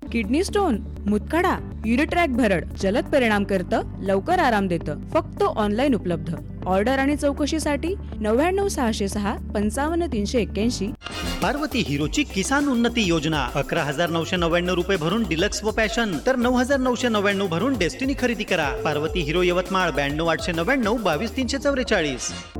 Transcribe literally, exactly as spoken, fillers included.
Kidney stone, मुतखडा, युरिट्रॅक भरड जलद परिणाम करतं, लवकर आराम देतं. फक्त ऑनलाईन उपलब्ध. ऑर्डर आणि चौकशीसाठी नव्याण्णव सहाशे सहा पंचावन्न तीनशे एक्क्याऐंशी. पार्वती हिरोची किसान उन्नती योजना अकरा हजार नऊशे नव्याण्णव रुपये भरून डिलक्स व पॅशन तर नऊ हजार नऊशे नव्याण्णव भरून डेस्टिनी खरेदी करा. पार्वती हिरो यवतमाळ ब्याण्णव आठशे नव्याण्णव बावीस तीनशे चौवेचाळीस.